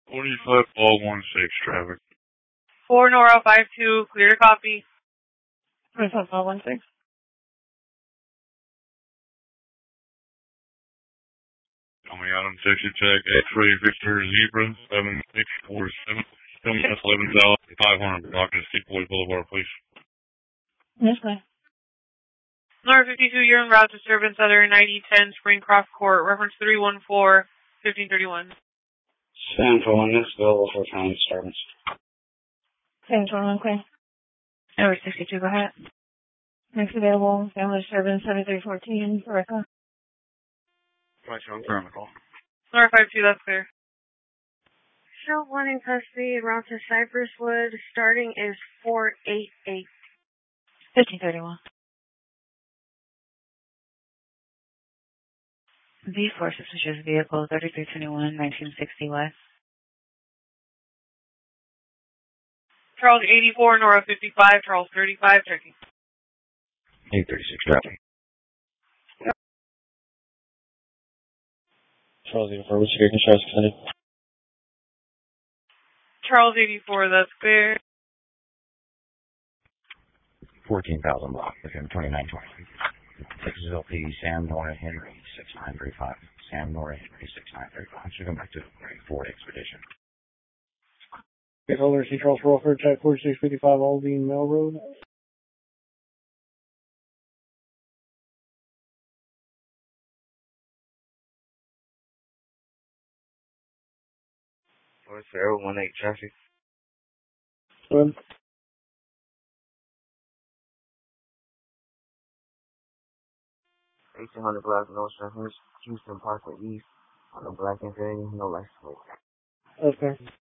45 all 16 traffic. 4 Nora 52, clear to copy. 45 all 16. Coming out on Texas Tech, X-ray Victor Zebra 7647. Coming out 11,500 block of Seapoy Boulevard, please. Yes, ma'am. Nora 52, you're en route disturbance other 9010 Springcroft Court, reference 314, 1531. San Antonio, available for county disturbance. San Antonio, okay. Over 62, go ahead. Next available, family disturbance 7314, Bertha. Right, so I'm trying to call. Nora 52, that's clear. Show 1 in custody, route to Cypress Wood, starting is 488. 1531. V4 suspicious vehicle 3321 1960 West. Charles 84, Nora 55, Charles 35, checking. 836 traffic. Charles 84, what's your insurance extended? Charles 84, that's clear. 14,000 block within 2920. Texas LP, Sam Nora Henry, 6935. Sam Nora Henry, 6935. Should come back to Ford Expedition. Holder, C. Charles Crawford, Type 4655, Aldine Mill Road. North Fair, 18 traffic. Good. 1800 block, no traffic. Houston Parkway East, on the Black Infinity, no license plate. Okay.